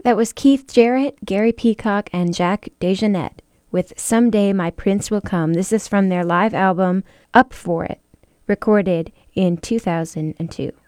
That was Keith Jarrett, Gary Peacock, and Jack DeJohnette with Someday My Prince Will Come. This is from their live album, Up For It, recorded in 2002.